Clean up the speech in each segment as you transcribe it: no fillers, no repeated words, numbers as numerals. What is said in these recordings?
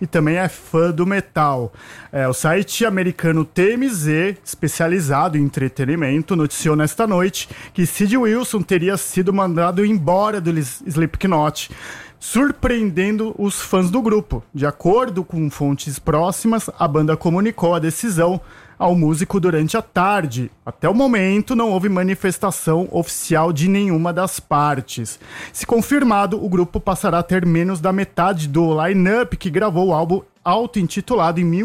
e também é fã do metal. O site americano TMZ, especializado em entretenimento, noticiou nesta noite que Sid Wilson teria sido mandado embora do Slipknot, surpreendendo os fãs do grupo. De acordo com fontes próximas, a banda comunicou a decisão ao músico durante a tarde. Até o momento, não houve manifestação oficial de nenhuma das partes. Se confirmado, o grupo passará a ter menos da metade do line-up que gravou o álbum auto-intitulado em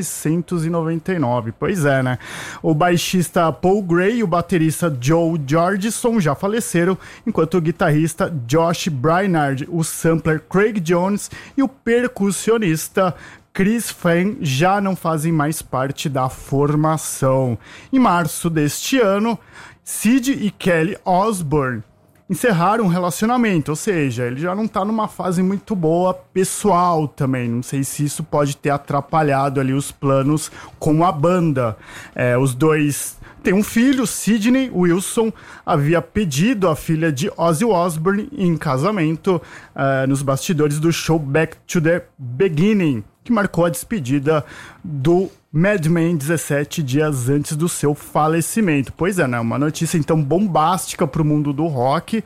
1999. Pois é, né? O baixista Paul Gray e o baterista Joe Jordison já faleceram, enquanto o guitarrista Josh Brainard, o sampler Craig Jones e o percussionista Chris Fehn já não fazem mais parte da formação. Em março deste ano, Sid e Kelly Osbourne encerraram um relacionamento, ou seja, ele já não tá numa fase muito boa pessoal também. Não sei se isso pode ter atrapalhado ali os planos com a banda. Os dois têm um filho, Sidney Wilson havia pedido a filha de Ozzy Osbourne em casamento nos bastidores do show Back to the Beginning, que marcou a despedida do Madman 17 dias antes do seu falecimento. Pois é, né? Uma notícia então bombástica para o mundo do rock.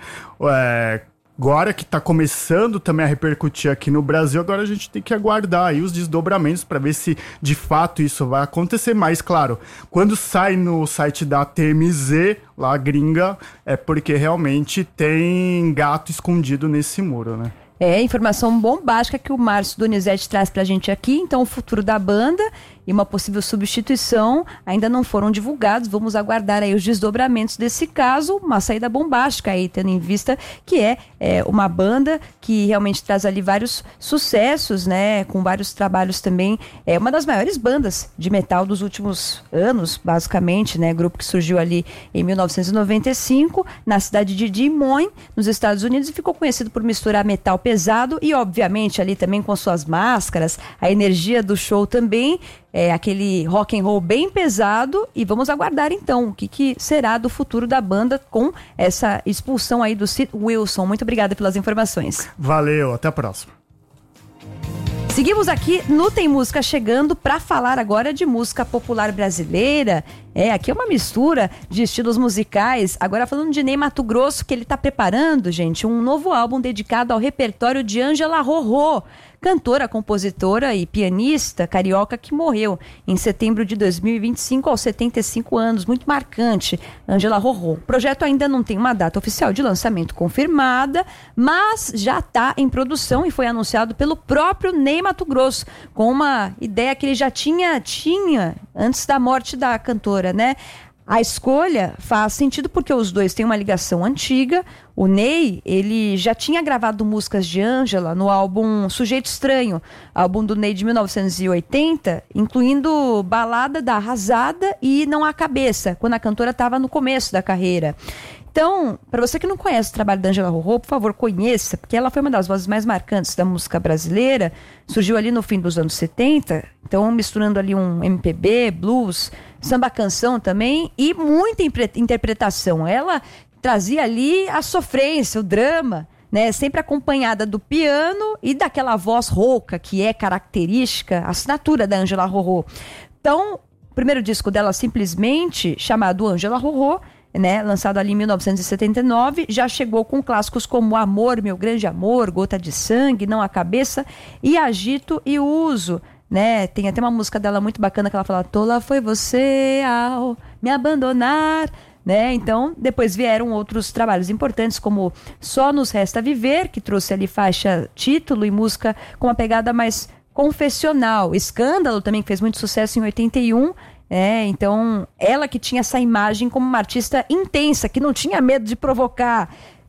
Agora que está começando também a repercutir aqui no Brasil, agora a gente tem que aguardar aí os desdobramentos para ver se de fato isso vai acontecer. Mas, claro, quando sai no site da TMZ, lá gringa, é porque realmente tem gato escondido nesse muro, né? Informação bombástica que o Márcio Donizete traz pra gente aqui. Então, o futuro da banda e uma possível substituição ainda não foram divulgados. Vamos aguardar aí os desdobramentos desse caso. Uma saída bombástica aí, tendo em vista que é uma banda que realmente traz ali vários sucessos, né? Com vários trabalhos também. É uma das maiores bandas de metal dos últimos anos, basicamente, né? Grupo que surgiu ali em 1995, na cidade de Des Moines, nos Estados Unidos, e ficou conhecido por misturar metal pesado e, obviamente, ali também com suas máscaras, a energia do show também, aquele rock and roll bem pesado. E vamos aguardar então o que será do futuro da banda com essa expulsão aí do Sid Wilson. Muito obrigada pelas informações. Valeu, até a próxima. Seguimos aqui no Tem Música Chegando para falar agora de música popular brasileira. Aqui é uma mistura de estilos musicais. Agora falando de Ney Matogrosso, que ele está preparando, gente, um novo álbum dedicado ao repertório de Ângela Rorô, cantora, compositora e pianista carioca que morreu em setembro de 2025 aos 75 anos, muito marcante, Ângela Rorô. O projeto ainda não tem uma data oficial de lançamento confirmada, mas já está em produção e foi anunciado pelo próprio Ney Matogrosso, com uma ideia que ele já tinha antes da morte da cantora, né? A escolha faz sentido porque os dois têm uma ligação antiga. O Ney, ele já tinha gravado músicas de Ângela no álbum Sujeito Estranho, álbum do Ney de 1980, incluindo Balada da Arrasada e Não Há Cabeça, quando a cantora estava no começo da carreira. Então, para você que não conhece o trabalho da Ângela Rorô, por favor, conheça, porque ela foi uma das vozes mais marcantes da música brasileira, surgiu ali no fim dos anos 70, então misturando ali um MPB, blues, samba-canção também, e muita interpretação. Ela trazia ali a sofrência, o drama, né, sempre acompanhada do piano e daquela voz rouca que é característica, a assinatura da Ângela Rorô. Então, o primeiro disco dela, simplesmente chamado Ângela Rorô, né, lançado ali em 1979, já chegou com clássicos como Amor, Meu Grande Amor, Gota de Sangue, Não Há Cabeça e Agito e Uso, né? Tem até uma música dela muito bacana que ela fala: Tola foi você ao me abandonar, né? Então, depois vieram outros trabalhos importantes como Só Nos Resta Viver, que trouxe ali faixa título e música com uma pegada mais confessional. Escândalo também, que fez muito sucesso em 81. Então, ela que tinha essa imagem como uma artista intensa, que não tinha medo de provocar,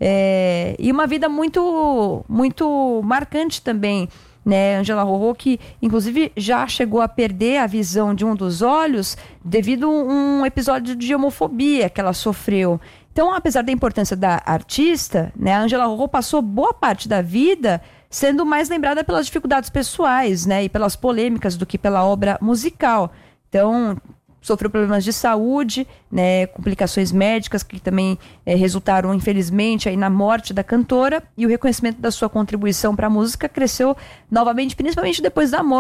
e uma vida muito, muito marcante também, né? Ângela Rorô, que inclusive já chegou a perder a visão de um dos olhos devido a um episódio de homofobia que ela sofreu. Então, apesar da importância da artista, né, a Ângela Rorô passou boa parte da vida sendo mais lembrada pelas dificuldades pessoais, né, e pelas polêmicas do que pela obra musical. Então, sofreu problemas de saúde, né, complicações médicas que também resultaram, infelizmente, aí na morte da cantora, e o reconhecimento da sua contribuição para a música cresceu novamente, principalmente depois da morte.